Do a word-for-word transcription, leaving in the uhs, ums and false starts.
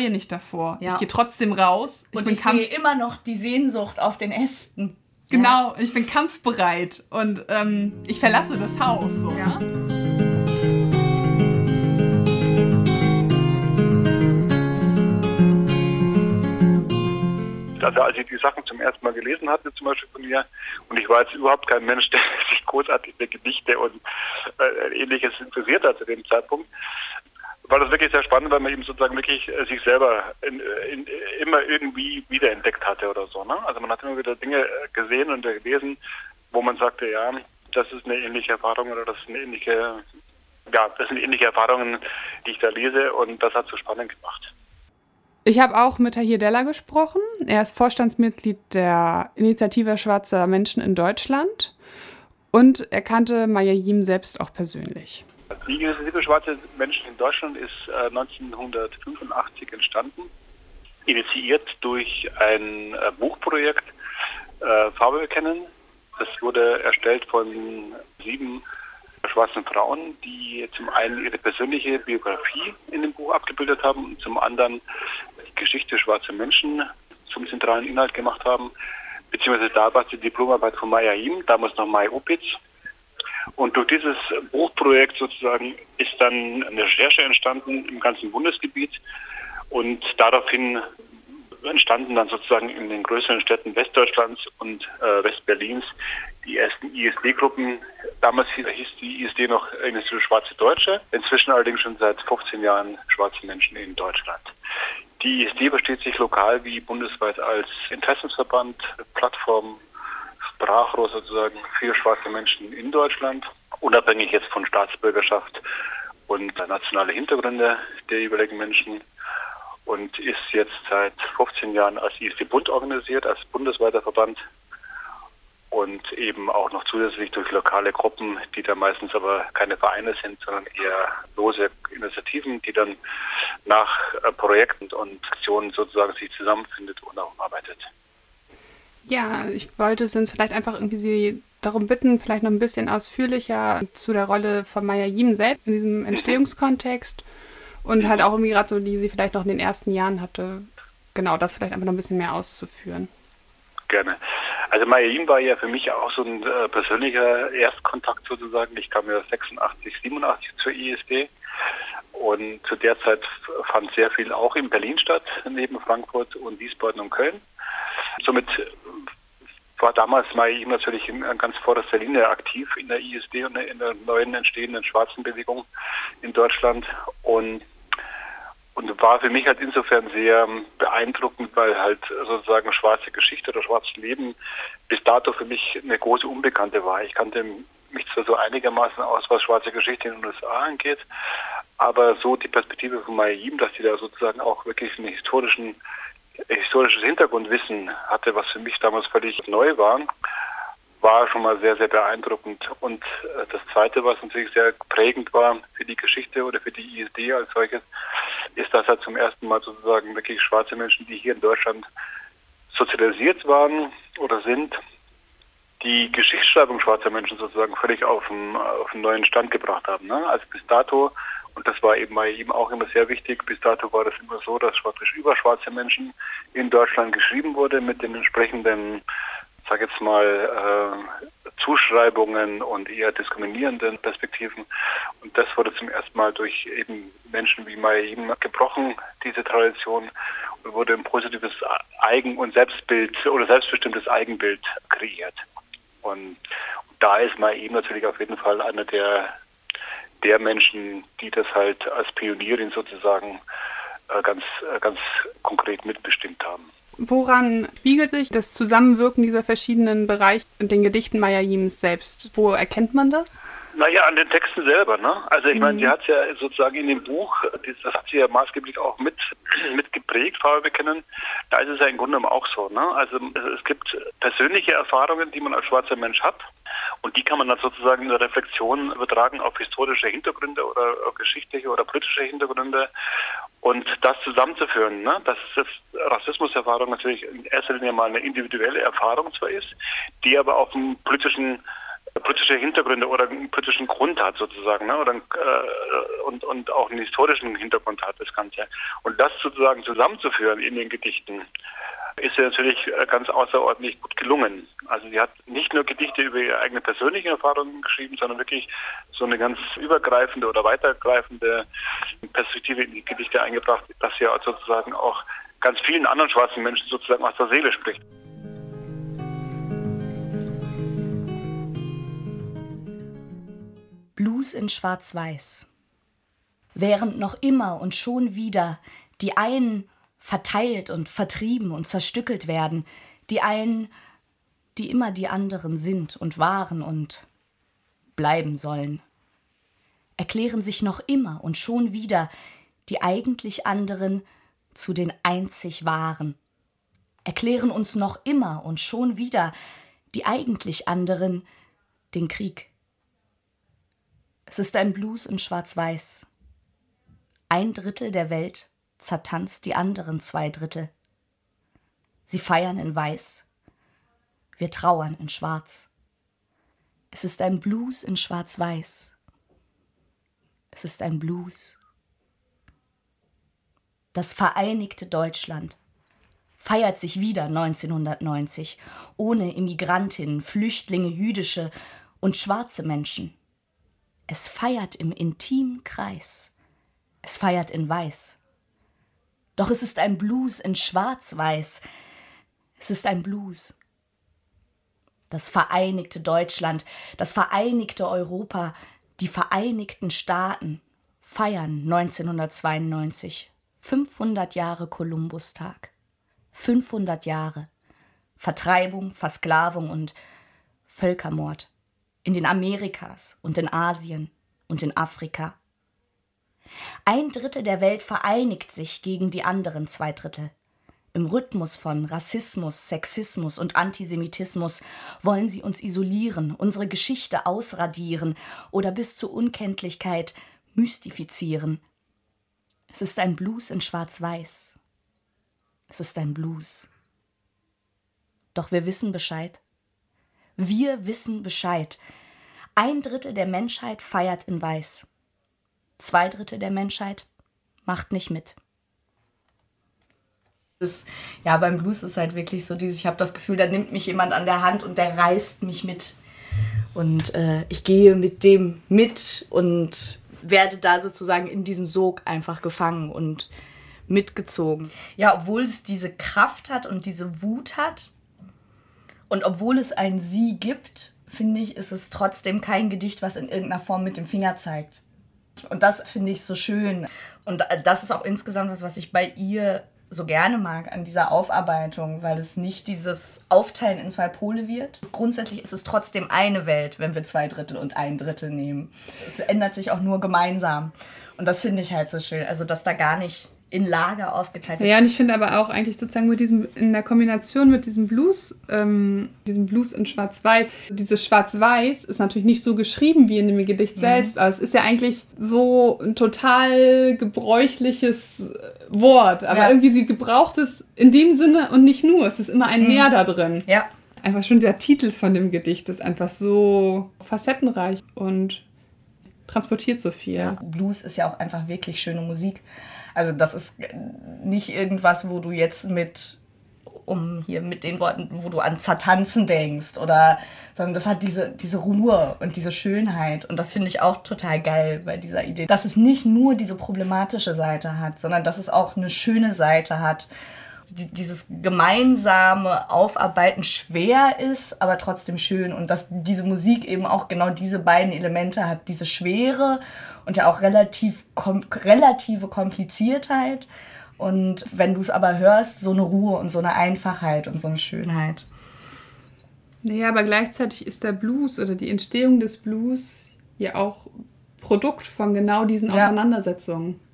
scheue nicht davor. Ja. Ich gehe trotzdem raus. Ich und bin ich Kampf- sehe immer noch die Sehnsucht auf den Ästen. Genau, ich bin kampfbereit und ähm, ich verlasse das Haus. So. Ja. Also als ich die Sachen zum ersten Mal gelesen hatte, zum Beispiel von ihr, und ich war jetzt überhaupt kein Mensch, der sich großartig für Gedichte und äh, Ähnliches interessiert hat zu dem Zeitpunkt, war das wirklich sehr spannend, weil man eben sozusagen wirklich äh, sich selber in, in, immer irgendwie wiederentdeckt hatte oder so. Ne? Also man hat immer wieder Dinge gesehen und gelesen, wo man sagte, ja, das ist eine ähnliche Erfahrung oder das ist eine ähnliche, ja, das sind ähnliche Erfahrungen, die ich da lese, und das hat so spannend gemacht. Ich habe auch mit Tahir Della gesprochen. Er ist Vorstandsmitglied der Initiative Schwarzer Menschen in Deutschland und er kannte Mayayim selbst auch persönlich. Die Initiative Schwarze Menschen in Deutschland ist äh, neunzehnhundertfünfundachtzig entstanden, initiiert durch ein äh, Buchprojekt äh, Farbe bekennen. Das wurde erstellt von sieben schwarzen Frauen, die zum einen ihre persönliche Biografie in dem Buch abgebildet haben und zum anderen die Geschichte schwarzer Menschen zum zentralen Inhalt gemacht haben, beziehungsweise da war es die Diplomarbeit von Mayayim, damals noch May Opitz. Und durch dieses Buchprojekt sozusagen ist dann eine Recherche entstanden im ganzen Bundesgebiet und daraufhin entstanden dann sozusagen in den größeren Städten Westdeutschlands und äh, Westberlins die ersten I S D-Gruppen. Damals hieß die I S D noch Initiative Schwarze Deutsche, inzwischen allerdings schon seit fünfzehn Jahren schwarze Menschen in Deutschland. Die I S D versteht sich lokal wie bundesweit als Interessensverband, Plattform, Sprachrohr sozusagen für schwarze Menschen in Deutschland, unabhängig jetzt von Staatsbürgerschaft und nationale Hintergründe der jeweiligen Menschen, und ist jetzt seit fünfzehn Jahren als I S D-Bund organisiert, als bundesweiter Verband und eben auch noch zusätzlich durch lokale Gruppen, die da meistens aber keine Vereine sind, sondern eher lose Initiativen, die dann nach Projekten und Aktionen sozusagen sich zusammenfindet und auch arbeitet. Ja, ich wollte Sie uns vielleicht einfach irgendwie Sie darum bitten, vielleicht noch ein bisschen ausführlicher zu der Rolle von Mayayim selbst in diesem Entstehungskontext und halt auch irgendwie gerade so, die sie vielleicht noch in den ersten Jahren hatte, genau, das vielleicht einfach noch ein bisschen mehr auszuführen. Gerne. Also Mayayim war ja für mich auch so ein äh, persönlicher Erstkontakt sozusagen. Ich kam ja sechsundachtzig, siebenundachtzig zur I S D und zu der Zeit fand sehr viel auch in Berlin statt, neben Frankfurt und Wiesbaden und Köln. Somit war damals Mayayim natürlich in ganz vorderster Linie aktiv in der I S D und in der neuen entstehenden schwarzen Bewegung in Deutschland und Und war für mich halt insofern sehr beeindruckend, weil halt sozusagen schwarze Geschichte oder schwarzes Leben bis dato für mich eine große Unbekannte war. Ich kannte mich zwar so einigermaßen aus, was schwarze Geschichte in den U S A angeht, aber so die Perspektive von Mayayim, dass sie da sozusagen auch wirklich einen historischen, historisches Hintergrundwissen hatte, was für mich damals völlig neu war, war schon mal sehr, sehr beeindruckend. Und das Zweite, was natürlich sehr prägend war für die Geschichte oder für die I S D als solches, ist, dass halt zum ersten Mal sozusagen wirklich schwarze Menschen, die hier in Deutschland sozialisiert waren oder sind, die Geschichtsschreibung schwarzer Menschen sozusagen völlig auf einen, auf einen neuen Stand gebracht haben. Ne? Also bis dato, und das war eben bei ihm auch immer sehr wichtig, bis dato war das immer so, dass praktisch über schwarze Menschen in Deutschland geschrieben wurde mit den entsprechenden, sag jetzt mal, äh, Zuschreibungen und eher diskriminierenden Perspektiven. Und das wurde zum ersten Mal durch eben Menschen wie Mayayim gebrochen, diese Tradition, und wurde ein positives Eigen- und Selbstbild oder selbstbestimmtes Eigenbild kreiert. Und, und da ist Mayayim natürlich auf jeden Fall einer der, der Menschen, die das halt als Pionierin sozusagen äh, ganz, äh, ganz konkret mitbestimmt haben. Woran spiegelt sich das Zusammenwirken dieser verschiedenen Bereiche in den Gedichten Mayayims selbst? Wo erkennt man das? Naja, an den Texten selber, ne? Also ich mhm. meine, sie hat ja sozusagen in dem Buch, das hat sie ja maßgeblich auch mit, mit geprägt, Farbe bekennen, da ist es ja im Grunde genommen auch so, ne? Also es gibt persönliche Erfahrungen, die man als schwarzer Mensch hat, und die kann man dann sozusagen in der Reflexion übertragen auf historische Hintergründe oder auf geschichtliche oder politische Hintergründe und das zusammenzuführen, ne? Dass Rassismuserfahrung natürlich in erster Linie mal eine individuelle Erfahrung zwar ist, die aber auf dem politischen politische Hintergründe oder einen politischen Grund hat sozusagen, ne? oder äh, und, und auch einen historischen Hintergrund hat das Ganze. Und das sozusagen zusammenzuführen in den Gedichten, ist ja natürlich ganz außerordentlich gut gelungen. Also sie hat nicht nur Gedichte über ihre eigene persönlichen Erfahrungen geschrieben, sondern wirklich so eine ganz übergreifende oder weitergreifende Perspektive in die Gedichte eingebracht, dass sie ja sozusagen auch ganz vielen anderen schwarzen Menschen sozusagen aus der Seele spricht. Blues in Schwarz-Weiß. Während noch immer und schon wieder die einen verteilt und vertrieben und zerstückelt werden, die einen, die immer die anderen sind und waren und bleiben sollen, erklären sich noch immer und schon wieder die eigentlich anderen zu den einzig Wahren, erklären uns noch immer und schon wieder die eigentlich anderen den Krieg. Es ist ein Blues in Schwarz-Weiß. Ein Drittel der Welt zertanzt die anderen zwei Drittel. Sie feiern in Weiß, wir trauern in Schwarz. Es ist ein Blues in Schwarz-Weiß. Es ist ein Blues. Das vereinigte Deutschland feiert sich wieder neunzehnhundertneunzig, ohne Immigrantinnen, Flüchtlinge, jüdische und schwarze Menschen. Es feiert im intimen Kreis. Es feiert in Weiß. Doch es ist ein Blues in Schwarz-Weiß. Es ist ein Blues. Das vereinigte Deutschland, das vereinigte Europa, die Vereinigten Staaten feiern neunzehnhundertzweiundneunzig fünfhundert Jahre Kolumbustag. fünfhundert Jahre Vertreibung, Versklavung und Völkermord in den Amerikas und in Asien und in Afrika. Ein Drittel der Welt vereinigt sich gegen die anderen zwei Drittel. Im Rhythmus von Rassismus, Sexismus und Antisemitismus wollen sie uns isolieren, unsere Geschichte ausradieren oder bis zur Unkenntlichkeit mystifizieren. Es ist ein Blues in Schwarz-Weiß. Es ist ein Blues. Doch wir wissen Bescheid. Wir wissen Bescheid. Ein Drittel der Menschheit feiert in Weiß. Zwei Drittel der Menschheit macht nicht mit. Das, ja, beim Blues ist halt wirklich so dieses, ich habe das Gefühl, da nimmt mich jemand an der Hand und der reißt mich mit. Und äh, ich gehe mit dem mit und werde da sozusagen in diesem Sog einfach gefangen und mitgezogen. Ja, obwohl es diese Kraft hat und diese Wut hat und obwohl es ein Sie gibt, finde ich, ist es trotzdem kein Gedicht, was in irgendeiner Form mit dem Finger zeigt. Und das finde ich so schön. Und das ist auch insgesamt was, was ich bei ihr so gerne mag an dieser Aufarbeitung, weil es nicht dieses Aufteilen in zwei Pole wird. Grundsätzlich ist es trotzdem eine Welt, wenn wir zwei Drittel und ein Drittel nehmen. Es ändert sich auch nur gemeinsam. Und das finde ich halt so schön. Also, dass da gar nicht in Lager aufgeteilt wird. Ja, und ich finde aber auch eigentlich sozusagen mit diesem, in der Kombination mit diesem Blues, ähm, diesem Blues in Schwarz-Weiß, dieses Schwarz-Weiß ist natürlich nicht so geschrieben wie in dem Gedicht selbst, mhm. aber es ist ja eigentlich so ein total gebräuchliches Wort, aber ja. irgendwie sie gebraucht es in dem Sinne und nicht nur, es ist immer ein mhm. Mehr da drin. Ja. Einfach schon der Titel von dem Gedicht ist einfach so facettenreich und transportiert so viel. Ja. Blues ist ja auch einfach wirklich schöne Musik. Also das ist nicht irgendwas, wo du jetzt mit, um hier mit den Worten, wo du an Zertanzen denkst, oder, sondern das hat diese, diese Ruhe und diese Schönheit. Und das finde ich auch total geil bei dieser Idee. Dass es nicht nur diese problematische Seite hat, sondern dass es auch eine schöne Seite hat. Dieses gemeinsame Aufarbeiten schwer ist, aber trotzdem schön. Und dass diese Musik eben auch genau diese beiden Elemente hat. Diese Schwere und ja auch relativ kom- relative Kompliziertheit. Und wenn du es aber hörst, so eine Ruhe und so eine Einfachheit und so eine Schönheit. Naja, aber gleichzeitig ist der Blues oder die Entstehung des Blues ja auch Produkt von genau diesen ja. Auseinandersetzungen.